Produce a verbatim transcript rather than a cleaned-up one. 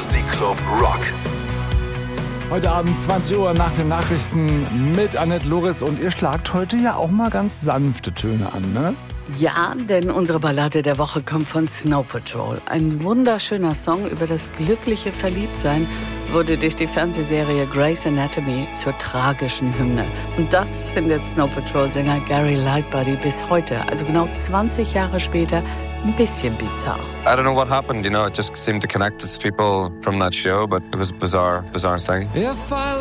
Musikclub Rock. Heute Abend zwanzig Uhr nach den Nachrichten mit Annette Loris. Und ihr schlagt heute ja auch mal ganz sanfte Töne an, ne? Ja, denn unsere Ballade der Woche kommt von Snow Patrol. Ein wunderschöner Song über das glückliche Verliebtsein wurde durch die Fernsehserie Grey's Anatomy zur tragischen Hymne. Und das findet Snow Patrol-Sänger Gary Lightbody bis heute, also genau zwanzig Jahre später, ein bisschen bizarr. I don't know what happened, you know, it just seemed to connect with people from that show, but it was a bizarre, bizarre thing. If I